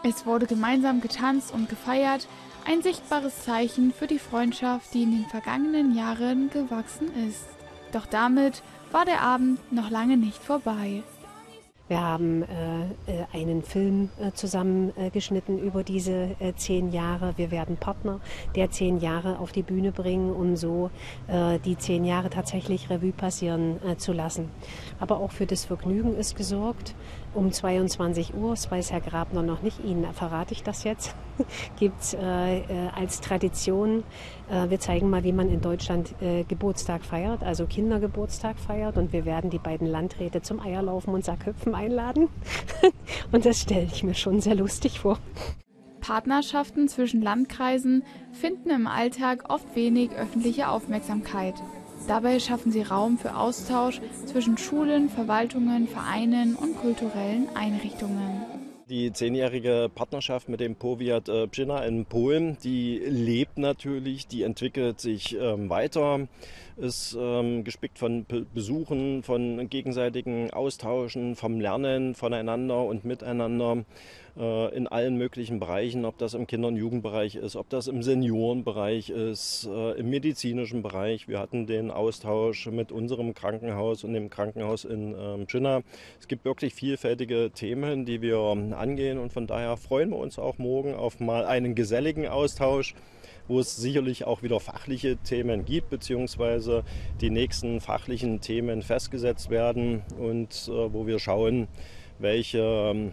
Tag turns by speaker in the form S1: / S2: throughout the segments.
S1: Es wurde gemeinsam getanzt und gefeiert, ein sichtbares Zeichen für die Freundschaft, die in den vergangenen Jahren gewachsen ist. Doch damit war der Abend noch lange nicht vorbei.
S2: Wir haben einen Film zusammengeschnitten über diese 10 Jahre. Wir werden Partner der 10 Jahre auf die Bühne bringen, um so die 10 Jahre tatsächlich Revue passieren zu lassen. Aber auch für das Vergnügen ist gesorgt. Um 22 Uhr, das weiß Herr Grabner noch nicht, Ihnen verrate ich das jetzt, gibt es als Tradition, wir zeigen mal, wie man in Deutschland Geburtstag feiert, also Kindergeburtstag feiert, und wir werden die beiden Landräte zum Eierlaufen und Sackhüpfen einladen. Und das stelle ich mir schon sehr lustig vor.
S1: Partnerschaften zwischen Landkreisen finden im Alltag oft wenig öffentliche Aufmerksamkeit. Dabei schaffen sie Raum für Austausch zwischen Schulen, Verwaltungen, Vereinen und kulturellen Einrichtungen.
S3: Die 10-jährige Partnerschaft mit dem Powiat Pszczyna in Polen, die lebt natürlich, die entwickelt sich weiter, ist gespickt von Besuchen, von gegenseitigen Austauschen, vom Lernen voneinander und miteinander in allen möglichen Bereichen, ob das im Kinder- und Jugendbereich ist, ob das im Seniorenbereich ist, im medizinischen Bereich. Wir hatten den Austausch mit unserem Krankenhaus und dem Krankenhaus in Pszczyna. Es gibt wirklich vielfältige Themen, die wir angehen, und von daher freuen wir uns auch morgen auf mal einen geselligen Austausch, wo es sicherlich auch wieder fachliche Themen gibt, beziehungsweise die nächsten fachlichen Themen festgesetzt werden und wo wir schauen, welche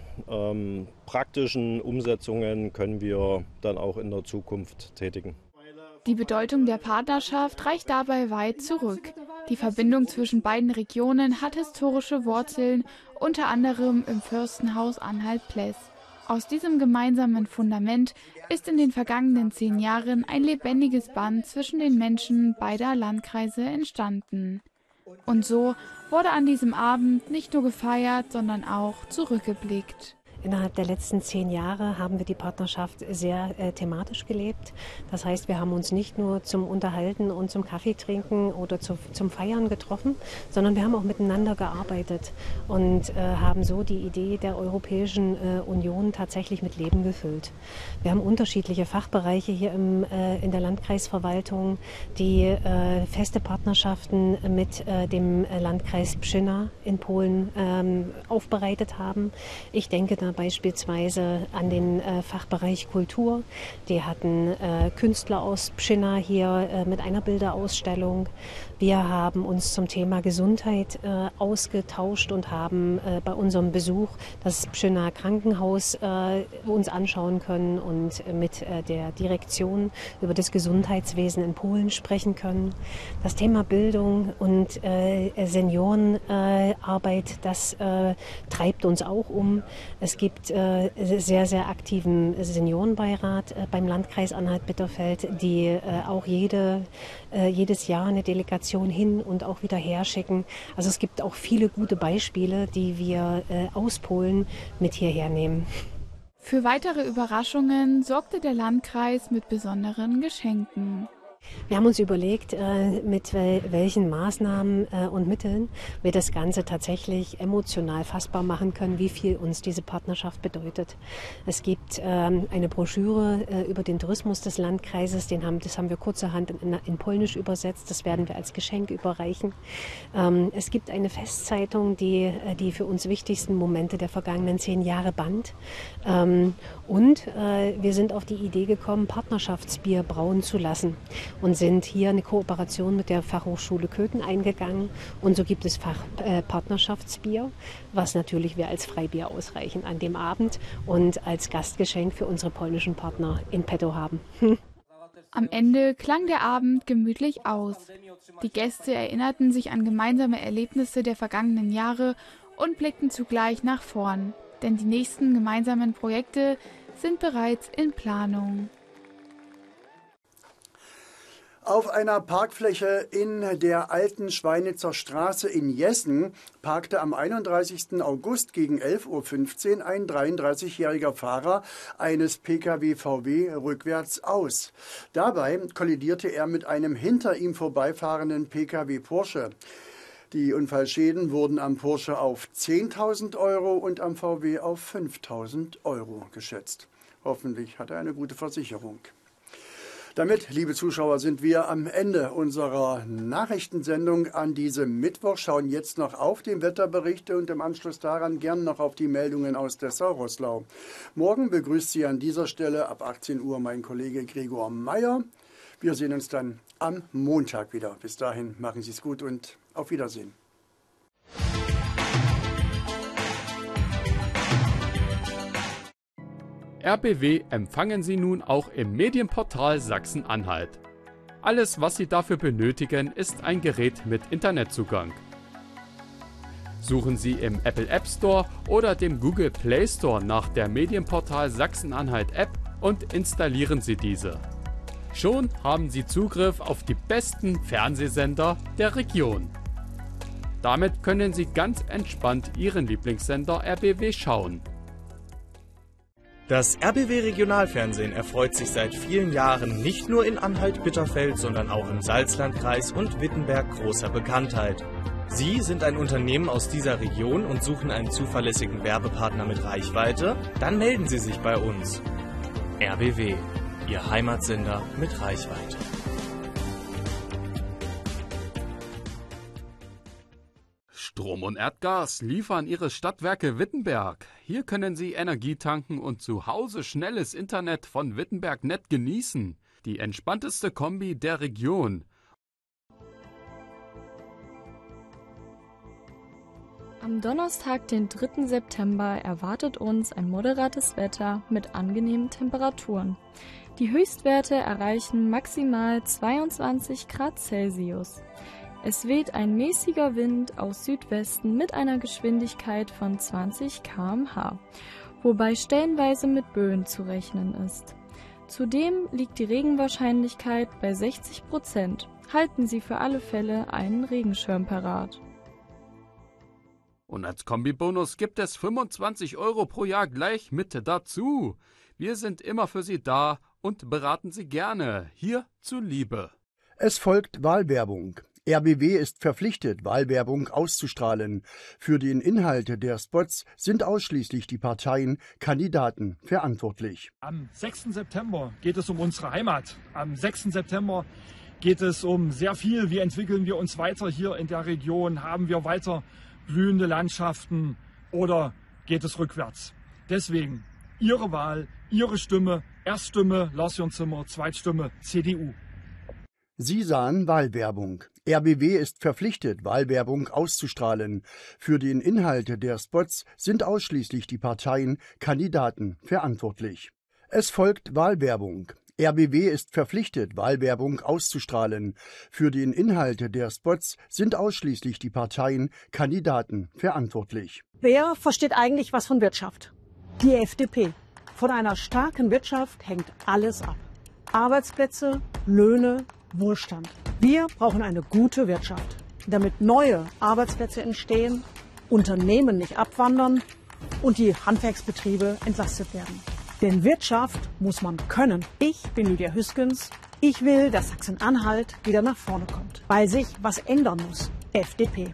S3: praktischen Umsetzungen können wir dann auch in der Zukunft tätigen.
S1: Die Bedeutung der Partnerschaft reicht dabei weit zurück. Die Verbindung zwischen beiden Regionen hat historische Wurzeln, unter anderem im Fürstenhaus Anhalt-Pleß. Aus diesem gemeinsamen Fundament ist in den vergangenen 10 Jahren ein lebendiges Band zwischen den Menschen beider Landkreise entstanden. Und so wurde an diesem Abend nicht nur gefeiert, sondern auch zurückgeblickt.
S2: Innerhalb der letzten 10 Jahre haben wir die Partnerschaft sehr thematisch gelebt. Das heißt, wir haben uns nicht nur zum Unterhalten und zum Kaffee trinken oder zum Feiern getroffen, sondern wir haben auch miteinander gearbeitet und haben so die Idee der Europäischen Union tatsächlich mit Leben gefüllt. Wir haben unterschiedliche Fachbereiche hier in der Landkreisverwaltung, die feste Partnerschaften mit dem Landkreis Pszczyna in Polen aufbereitet haben. Ich denke da beispielsweise an den Fachbereich Kultur. Die hatten Künstler aus Pszczyna hier mit einer Bilderausstellung. Wir haben uns zum Thema Gesundheit ausgetauscht und haben bei unserem Besuch das Pszczyna Krankenhaus uns anschauen können und mit der Direktion über das Gesundheitswesen in Polen sprechen können. Das Thema Bildung und Seniorenarbeit, das treibt uns auch um. Es gibt sehr, sehr aktiven Seniorenbeirat beim Landkreis Anhalt-Bitterfeld, die auch jedes Jahr eine Delegation hin und auch wieder her schicken. Also es gibt auch viele gute Beispiele, die wir aus Polen mit hierher nehmen.
S1: Für weitere Überraschungen sorgte der Landkreis mit besonderen Geschenken.
S2: Wir haben uns überlegt, mit welchen Maßnahmen und Mitteln wir das Ganze tatsächlich emotional fassbar machen können, wie viel uns diese Partnerschaft bedeutet. Es gibt eine Broschüre über den Tourismus des Landkreises, das haben wir kurzerhand in Polnisch übersetzt, das werden wir als Geschenk überreichen. Es gibt eine Festzeitung, die für uns wichtigsten Momente der vergangenen 10 Jahre band. Und wir sind auf die Idee gekommen, Partnerschaftsbier brauen zu lassen. Und sind hier eine Kooperation mit der Fachhochschule Köthen eingegangen. Und so gibt es Partnerschaftsbier, was natürlich wir als Freibier ausreichen an dem Abend und als Gastgeschenk für unsere polnischen Partner in petto haben.
S1: Am Ende klang der Abend gemütlich aus. Die Gäste erinnerten sich an gemeinsame Erlebnisse der vergangenen Jahre und blickten zugleich nach vorn. Denn die nächsten gemeinsamen Projekte sind bereits in Planung.
S4: Auf einer Parkfläche in der alten Schweinitzer Straße in Jessen parkte am 31. August gegen 11:15 Uhr ein 33-jähriger Fahrer eines Pkw VW rückwärts aus. Dabei kollidierte er mit einem hinter ihm vorbeifahrenden Pkw Porsche. Die Unfallschäden wurden am Porsche auf 10.000 Euro und am VW auf 5.000 Euro geschätzt. Hoffentlich hat er eine gute Versicherung. Damit, liebe Zuschauer, sind wir am Ende unserer Nachrichtensendung an diesem Mittwoch. Schauen jetzt noch auf den Wetterbericht und im Anschluss daran gern noch auf die Meldungen aus Dessau-Roßlau. Morgen begrüßt Sie an dieser Stelle ab 18 Uhr mein Kollege Gregor Meyer. Wir sehen uns dann am Montag wieder. Bis dahin machen Sie es gut und auf Wiedersehen.
S5: RBW empfangen Sie nun auch im Medienportal Sachsen-Anhalt. Alles, was Sie dafür benötigen, ist ein Gerät mit Internetzugang. Suchen Sie im Apple App Store oder dem Google Play Store nach der Medienportal Sachsen-Anhalt App und installieren Sie diese. Schon haben Sie Zugriff auf die besten Fernsehsender der Region. Damit können Sie ganz entspannt Ihren Lieblingssender RBW schauen.
S6: Das RBW Regionalfernsehen erfreut sich seit vielen Jahren nicht nur in Anhalt-Bitterfeld, sondern auch im Salzlandkreis und Wittenberg großer Bekanntheit. Sie sind ein Unternehmen aus dieser Region und suchen einen zuverlässigen Werbepartner mit Reichweite? Dann melden Sie sich bei uns. RBW, Ihr Heimatsender mit Reichweite.
S5: Strom und Erdgas liefern Ihre Stadtwerke Wittenberg. Hier können Sie Energie tanken und zu Hause schnelles Internet von Wittenberg.net genießen. Die entspannteste Kombi der Region.
S7: Am Donnerstag, den 3. September, erwartet uns ein moderates Wetter mit angenehmen Temperaturen. Die Höchstwerte erreichen maximal 22 Grad Celsius. Es weht ein mäßiger Wind aus Südwesten mit einer Geschwindigkeit von 20 km/h, wobei stellenweise mit Böen zu rechnen ist. Zudem liegt die Regenwahrscheinlichkeit bei 60%. Halten Sie für alle Fälle einen Regenschirm parat.
S5: Und als Kombibonus gibt es 25 Euro pro Jahr gleich mit dazu. Wir sind immer für Sie da und beraten Sie gerne, hier zuliebe.
S4: Es folgt Wahlwerbung. RBW ist verpflichtet, Wahlwerbung auszustrahlen. Für den Inhalt der Spots sind ausschließlich die Parteien, Kandidaten verantwortlich.
S8: Am 6. September geht es um unsere Heimat. Am 6. September geht es um sehr viel. Wie entwickeln wir uns weiter hier in der Region? Haben wir weiter blühende Landschaften oder geht es rückwärts? Deswegen Ihre Wahl, Ihre Stimme. Erststimme Lars Jörn Zimmer, Zweitstimme CDU.
S4: Sie sahen Wahlwerbung. RBW ist verpflichtet, Wahlwerbung auszustrahlen. Für den Inhalt der Spots sind ausschließlich die Parteien, Kandidaten verantwortlich. Es folgt Wahlwerbung. RBW ist verpflichtet, Wahlwerbung auszustrahlen. Für den Inhalt der Spots sind ausschließlich die Parteien, Kandidaten verantwortlich.
S9: Wer versteht eigentlich was von Wirtschaft? Die FDP. Von einer starken Wirtschaft hängt alles ab. Arbeitsplätze, Löhne, Wohlstand. Wir brauchen eine gute Wirtschaft, damit neue Arbeitsplätze entstehen, Unternehmen nicht abwandern und die Handwerksbetriebe entlastet werden. Denn Wirtschaft muss man können. Ich bin Lydia Hüskens. Ich will, dass Sachsen-Anhalt wieder nach vorne kommt, weil sich was ändern muss. FDP.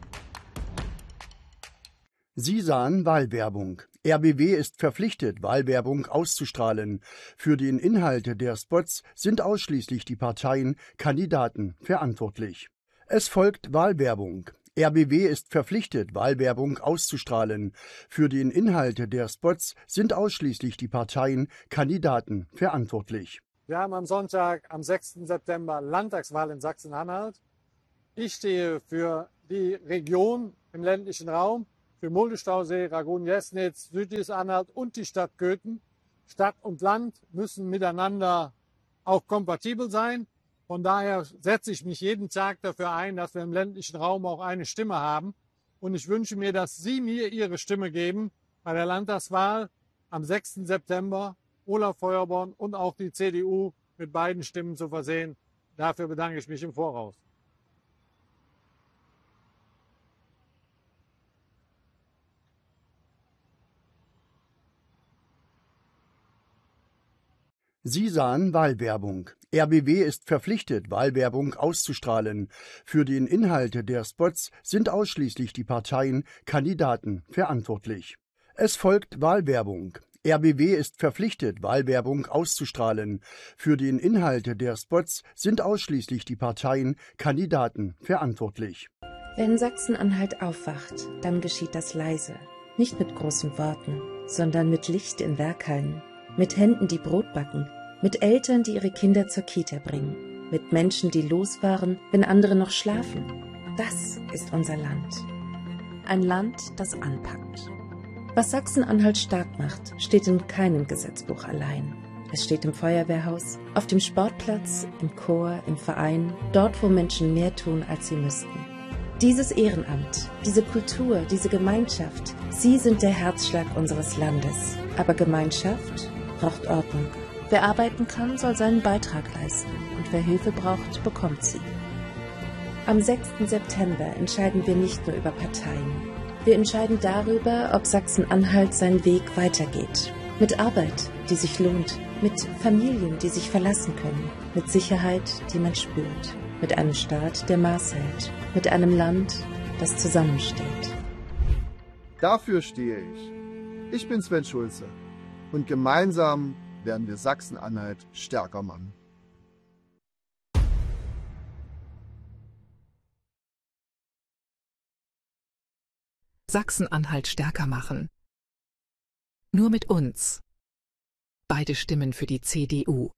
S4: Sie sahen Wahlwerbung. RBW ist verpflichtet, Wahlwerbung auszustrahlen. Für den Inhalt der Spots sind ausschließlich die Parteien, Kandidaten verantwortlich. Es folgt Wahlwerbung. RBW ist verpflichtet, Wahlwerbung auszustrahlen. Für den Inhalt der Spots sind ausschließlich die Parteien, Kandidaten verantwortlich.
S10: Wir haben am Sonntag, am 6. September, Landtagswahl in Sachsen-Anhalt. Ich stehe für die Region im ländlichen Raum, für Mulde-Stausee, Ragun-Jesnitz, südliches Anhalt und die Stadt Köthen. Stadt und Land müssen miteinander auch kompatibel sein. Von daher setze ich mich jeden Tag dafür ein, dass wir im ländlichen Raum auch eine Stimme haben. Und ich wünsche mir, dass Sie mir Ihre Stimme geben bei der Landtagswahl am 6. September. Olaf Feuerborn und auch die CDU mit beiden Stimmen zu versehen. Dafür bedanke ich mich im Voraus.
S4: Sie sahen Wahlwerbung. RBW ist verpflichtet, Wahlwerbung auszustrahlen. Für den Inhalt der Spots sind ausschließlich die Parteien, Kandidaten verantwortlich. Es folgt Wahlwerbung. RBW ist verpflichtet, Wahlwerbung auszustrahlen. Für den Inhalt der Spots sind ausschließlich die Parteien, Kandidaten verantwortlich.
S11: Wenn Sachsen-Anhalt aufwacht, dann geschieht das leise. Nicht mit großen Worten, sondern mit Licht in Werkhallen, mit Händen, die Brot backen, mit Eltern, die ihre Kinder zur Kita bringen, mit Menschen, die losfahren, wenn andere noch schlafen. Das ist unser Land. Ein Land, das anpackt. Was Sachsen-Anhalt stark macht, steht in keinem Gesetzbuch allein. Es steht im Feuerwehrhaus, auf dem Sportplatz, im Chor, im Verein, dort, wo Menschen mehr tun, als sie müssten. Dieses Ehrenamt, diese Kultur, diese Gemeinschaft, sie sind der Herzschlag unseres Landes. Aber Gemeinschaft braucht Ordnung. Wer arbeiten kann, soll seinen Beitrag leisten. Und wer Hilfe braucht, bekommt sie. Am 6. September entscheiden wir nicht nur über Parteien. Wir entscheiden darüber, ob Sachsen-Anhalt seinen Weg weitergeht. Mit Arbeit, die sich lohnt. Mit Familien, die sich verlassen können. Mit Sicherheit, die man spürt. Mit einem Staat, der Maß hält. Mit einem Land, das zusammensteht.
S12: Dafür stehe ich. Ich bin Sven Schulze. Und gemeinsam werden wir Sachsen-Anhalt stärker machen.
S13: Sachsen-Anhalt stärker machen. Nur mit uns. Beide Stimmen für die CDU.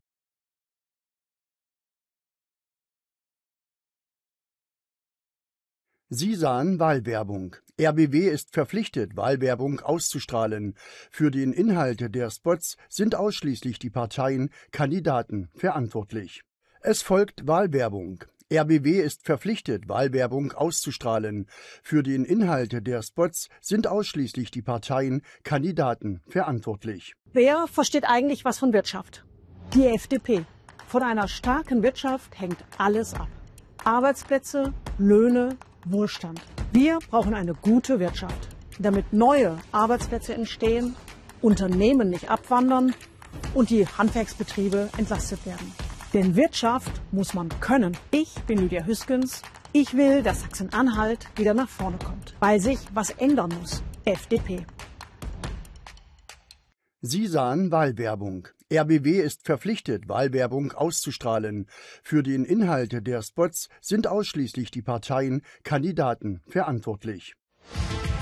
S4: Sie sahen Wahlwerbung. RBW ist verpflichtet, Wahlwerbung auszustrahlen. Für den Inhalt der Spots sind ausschließlich die Parteien, Kandidaten verantwortlich. Es folgt Wahlwerbung. RBW ist verpflichtet, Wahlwerbung auszustrahlen. Für den Inhalt der Spots sind ausschließlich die Parteien, Kandidaten verantwortlich.
S9: Wer versteht eigentlich was von Wirtschaft? Die FDP. Von einer starken Wirtschaft hängt alles ab. Arbeitsplätze, Löhne, Wohlstand. Wir brauchen eine gute Wirtschaft, damit neue Arbeitsplätze entstehen, Unternehmen nicht abwandern und die Handwerksbetriebe entlastet werden. Denn Wirtschaft muss man können. Ich bin Lydia Hüskens. Ich will, dass Sachsen-Anhalt wieder nach vorne kommt, weil sich was ändern muss. FDP.
S4: Sie sahen Wahlwerbung. RBW ist verpflichtet, Wahlwerbung auszustrahlen. Für den Inhalt der Spots sind ausschließlich die Parteien, Kandidaten verantwortlich.